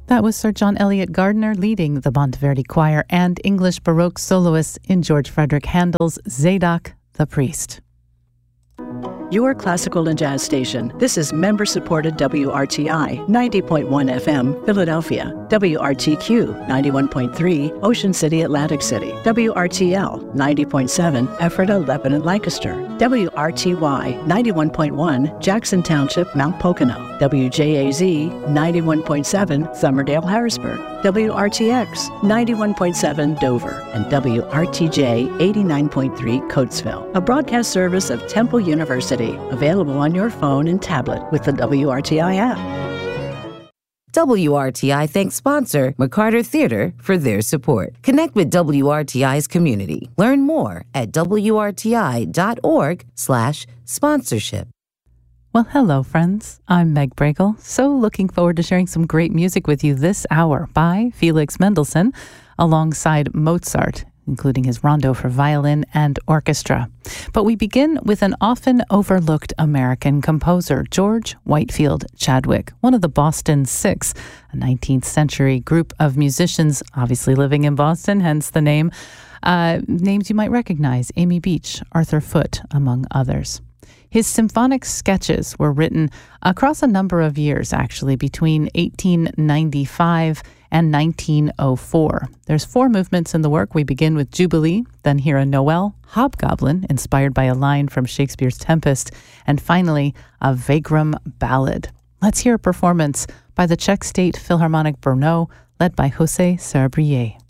That was Sir John Eliot Gardiner leading the Monteverdi Choir and English Baroque soloists in George Frederick Handel's Zadok the Priest. Your classical and jazz station. This is member-supported WRTI 90.1 FM, Philadelphia. WRTQ 91.3, Ocean City, Atlantic City. WRTL 90.7, Ephrata, Lebanon, Lancaster. WRTY 91.1, Jackson Township, Mount Pocono. WJAZ 91.7, Somerdale, Harrisburg. WRTX 91.7, Dover. And WRTJ 89.3, Coatesville. A broadcast service of Temple University. Available on your phone and tablet with the WRTI app. WRTI thanks sponsor McCarter Theater for their support. Connect with WRTI's community. Learn more at wrti.org/sponsorship. Well, hello, friends. I'm Meg Bregel. So looking forward to sharing some great music with you this hour by Felix Mendelssohn alongside Mozart, including his rondo for violin and orchestra. But we begin with an often overlooked American composer, George Whitefield Chadwick, one of the Boston Six, a 19th century group of musicians, obviously living in Boston, hence the name. Names you might recognize, Amy Beach, Arthur Foote, among others. His symphonic sketches were written across a number of years, actually, between 1895 and 1904. There's 4 movements in the work. We begin with Jubilee, then hear a Noel, Hobgoblin, inspired by a line from Shakespeare's Tempest, and finally, a Wagram ballad. Let's hear a performance by the Czech State Philharmonic Brno, led by José Serabrillet.